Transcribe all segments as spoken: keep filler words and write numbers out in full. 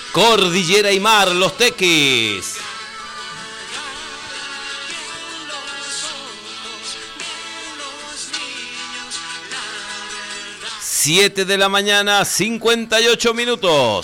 Cordillera y Mar, Los Tequis. siete de la mañana, cincuenta y ocho minutos.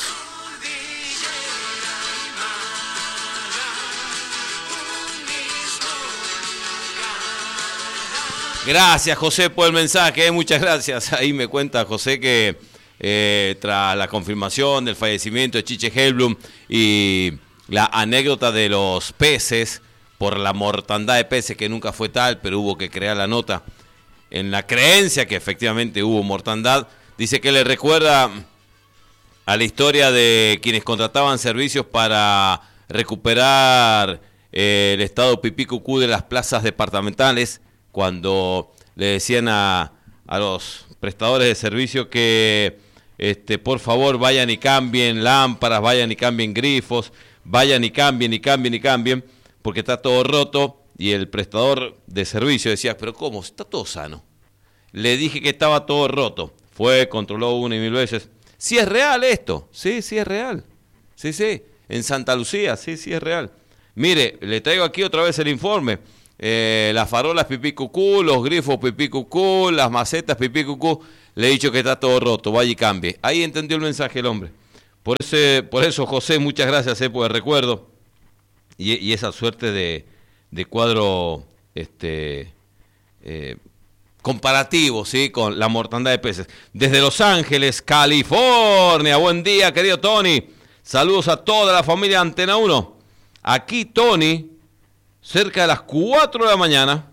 Gracias, José, por el mensaje, muchas gracias. Ahí me cuenta José que eh, tras la confirmación del fallecimiento de Chiche Hellblum y la anécdota de los peces, por la mortandad de peces, que nunca fue tal, pero hubo que crear la nota, en la creencia que efectivamente hubo mortandad, dice que le recuerda a la historia de quienes contrataban servicios para recuperar eh, el estado pipí cucú de las plazas departamentales, cuando le decían a, a los prestadores de servicio que este, por favor vayan y cambien lámparas, vayan y cambien grifos, vayan y cambien y cambien y cambien, porque está todo roto, y el prestador de servicio decía, pero ¿cómo? Está todo sano. Le dije que estaba todo roto. Fue, controló una y mil veces. Sí es real esto, sí, sí es real. Sí, sí, en Santa Lucía, sí, sí es real. Mire, le traigo aquí otra vez el informe. Eh, las farolas pipí cucú, los grifos pipí cucú, las macetas pipí cucú, le he dicho que está todo roto, vaya y cambie. Ahí entendió el mensaje el hombre. Por ese, por eso, José, muchas gracias eh, por el recuerdo y, y esa suerte de, de cuadro este eh, comparativo, ¿sí? Con la mortandad de peces. Desde Los Ángeles, California, buen día, querido Tony. Saludos a toda la familia Antena uno. Aquí, Tony, cerca de las cuatro de la mañana,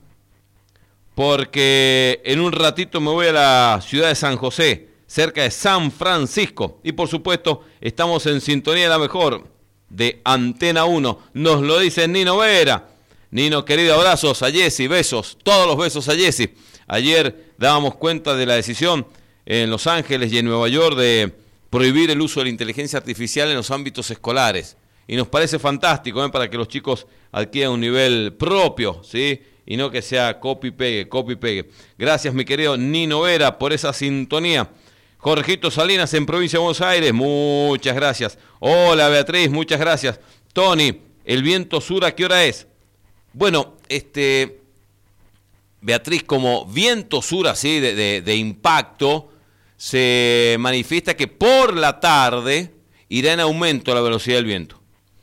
porque en un ratito me voy a la ciudad de San José, cerca de San Francisco, y por supuesto estamos en sintonía de la mejor de Antena uno, nos lo dice Nino Vera. Nino, querido, abrazos a Jessy, besos, todos los besos a Jessy. Ayer dábamos cuenta de la decisión en Los Ángeles y en Nueva York de prohibir el uso de la inteligencia artificial en los ámbitos escolares. Y nos parece fantástico, ¿eh? Para que los chicos adquieran un nivel propio, ¿sí? Y no que sea copy-pegue, copy-pegue. Gracias, mi querido Nino Vera, por esa sintonía. Jorgito Salinas, en Provincia de Buenos Aires, muchas gracias. Hola, Beatriz, muchas gracias. Tony, el viento sur, ¿a qué hora es? Bueno, este, Beatriz, como viento sur así de, de, de impacto, se manifiesta que por la tarde irá en aumento la velocidad del viento,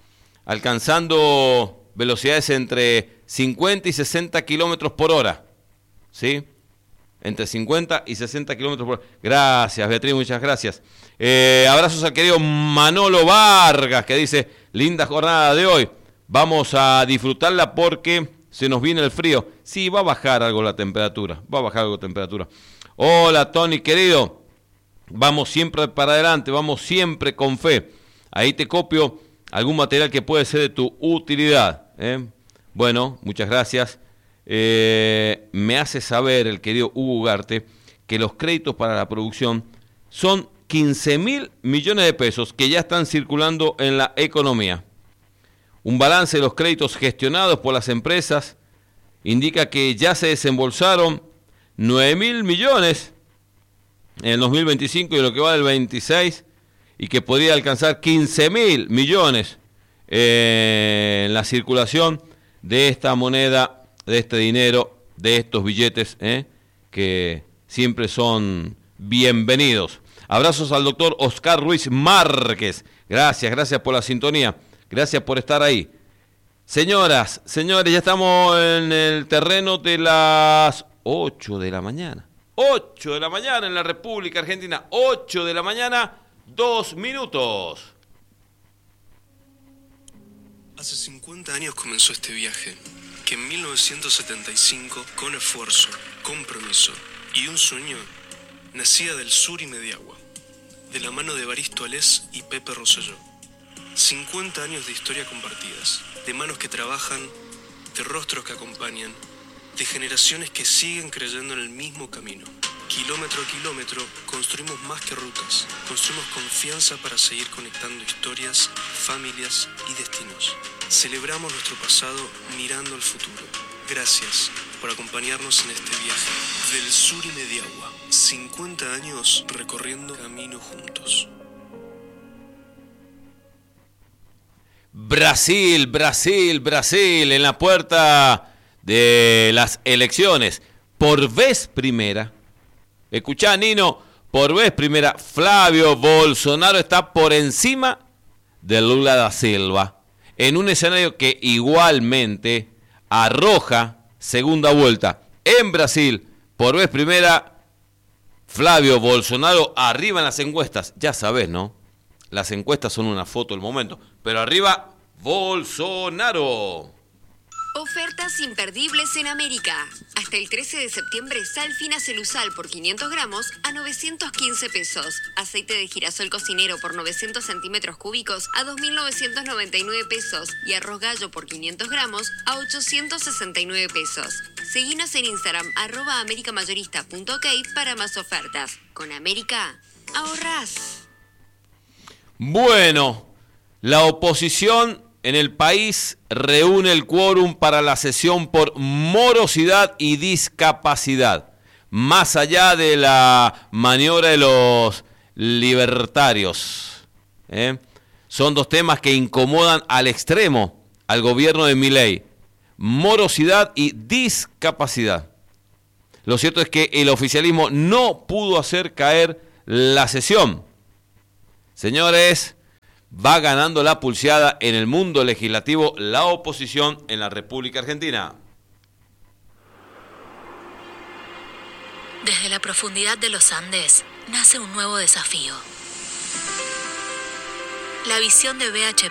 alcanzando velocidades entre cincuenta y sesenta kilómetros por hora, ¿sí? Entre cincuenta y sesenta kilómetros por hora. Gracias, Beatriz, muchas gracias. Eh, abrazos al querido Manolo Vargas, que dice, linda jornada de hoy. Vamos a disfrutarla porque se nos viene el frío. Sí, va a bajar algo la temperatura, va a bajar algo la temperatura. Hola, Tony, querido. Vamos siempre para adelante, vamos siempre con fe. Ahí te copio algún material que puede ser de tu utilidad, ¿eh? Bueno, muchas gracias. Eh, me hace saber el querido Hugo Ugarte que los créditos para la producción son quince mil millones de pesos que ya están circulando en la economía. Un balance de los créditos gestionados por las empresas indica que ya se desembolsaron nueve mil millones en el dos mil veinticinco y lo que va del veintiséis, y que podría alcanzar quince mil millones eh, en la circulación de esta moneda, de este dinero, de estos billetes, eh, que siempre son bienvenidos. Abrazos al doctor Oscar Ruiz Márquez. Gracias, gracias por la sintonía. Gracias por estar ahí. Señoras, señores, ya estamos en el terreno de las ocho de la mañana. ocho de la mañana en la República Argentina. ocho de la mañana, dos minutos. Hace cincuenta años comenzó este viaje, que en mil novecientos setenta y cinco, con esfuerzo, compromiso y un sueño, nacía del sur y Mediagua, de la mano de Evaristo Alés y Pepe Rosselló. cincuenta años de historia compartidas, de manos que trabajan, de rostros que acompañan, de generaciones que siguen creyendo en el mismo camino. Kilómetro a kilómetro construimos más que rutas, construimos confianza para seguir conectando historias, familias y destinos. Celebramos nuestro pasado mirando al futuro. Gracias por acompañarnos en este viaje. Del sur y Mediagua, cincuenta años recorriendo camino juntos. Brasil, Brasil, Brasil, en la puerta de las elecciones. Por vez primera, escuchá, Nino, por vez primera, Flavio Bolsonaro está por encima de Lula da Silva, en un escenario que igualmente arroja segunda vuelta. En Brasil, por vez primera, Flavio Bolsonaro arriba en las encuestas. Ya sabes, ¿no? Las encuestas son una foto del momento, pero arriba, Bolsonaro. Ofertas imperdibles en América. Hasta el trece de septiembre, sal fina Celusal por quinientos gramos a novecientos quince pesos. Aceite de girasol cocinero por novecientos centímetros cúbicos a dos mil novecientos noventa y nueve pesos. Y arroz gallo por quinientos gramos a ochocientos sesenta y nueve pesos. Seguinos en Instagram, arroba americamayorista punto ok para más ofertas. Con América, ahorrás. Bueno, la oposición en el país reúne el quórum para la sesión por morosidad y discapacidad. Más allá de la maniobra de los libertarios. ¿eh? Son dos temas que incomodan al extremo al gobierno de Milei. Morosidad y discapacidad. Lo cierto es que el oficialismo no pudo hacer caer la sesión. Señores, va ganando la pulseada en el mundo legislativo la oposición en la República Argentina. Desde la profundidad de los Andes nace un nuevo desafío. La visión de B H